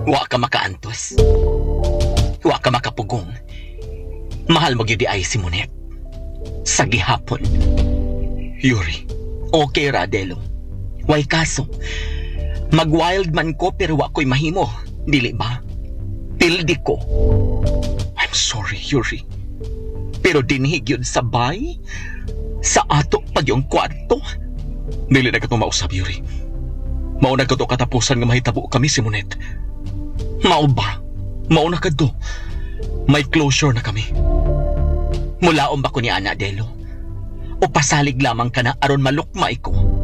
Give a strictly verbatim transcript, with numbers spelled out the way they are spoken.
Wa ka makaantos. Wa ka makapugong. Mahal mo gyud di ay si Monet. Sa gihapon. Yuri, okay ra, Delo. Way kaso. Mag-wild man ko pero wa ko'y mahimo. Dili ba? Pildi ko. I'm sorry, Yuri. Pero dinhig yun sa bay. Sa ato pag yung kwarto. Dili na ka itong mausap, Yuri. Mauna ka to katapusan nga mahitabo kami si Monet. Mao ba? Mauna ka to. May closure na kami. Mulaon ba ko ni Ana, Delo? O pasalig lamang ka na aron malukmay ko?